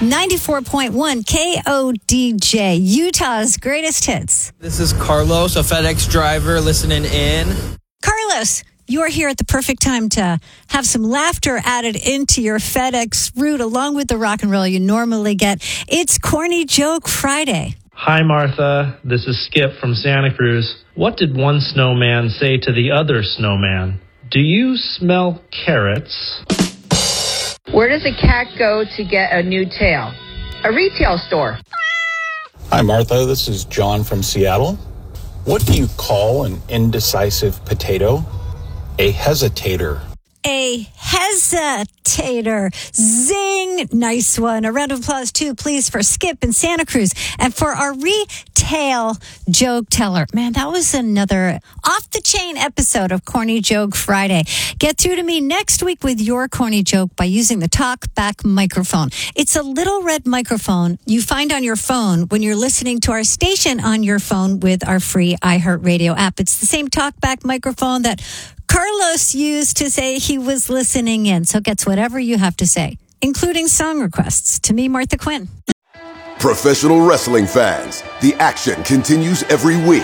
94.1 KODJ, Utah's greatest hits. This is Carlos, a FedEx driver listening in. Carlos, you are here at the perfect time to have some laughter added into your FedEx route along with the rock and roll you normally get. It's Corny Joke Friday. Hi, Martha. This is Skip from Santa Cruz. What did one snowman say to the other snowman? Do you smell carrots? Where does a cat go to get a new tail? A retail store. Hi, Martha. This is John from Seattle. What do you call an indecisive potato? A hesitator. A hesitator. Zing! Nice one. A round of applause, too, please, for Skip in Santa Cruz. And for our retail joke teller. Man, that was another off-the-chain episode of Corny Joke Friday. Get through to me next week with your corny joke by using the TalkBack microphone. It's a little red microphone you find on your phone when you're listening to our station on your phone with our free iHeartRadio app. It's the same TalkBack microphone that Carlos used to say he was listening in. So gets whatever you have to say, including song requests. To me, Martha Quinn. Professional wrestling fans, the action continues every week.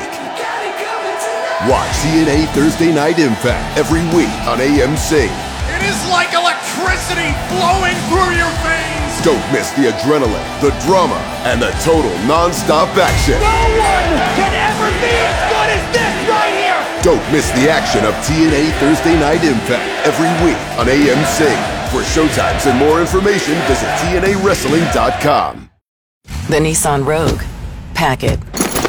Watch TNA Thursday Night Impact every week on AMC. It is like electricity flowing through your veins. Don't miss the adrenaline, the drama, and the total non-stop action. No one can ever be as good as this right here. Don't miss the action of TNA Thursday Night Impact every week on AMC. For showtimes and more information, visit TNAWrestling.com. The Nissan Rogue. Pack it.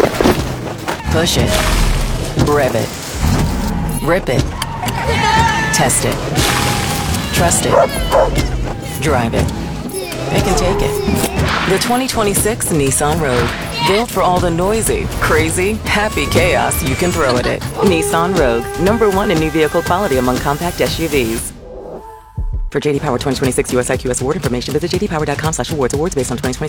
Push it. Rev it. Rip it. Test it. Trust it. Drive it. Pick and take it. The 2026 Nissan Rogue. Built for all the noisy, crazy, happy chaos you can throw at it. Nissan Rogue. #1 in new vehicle quality among compact SUVs. For JD Power 2026 US IQS award information, visit jdpower.com/awards. Awards based on 2026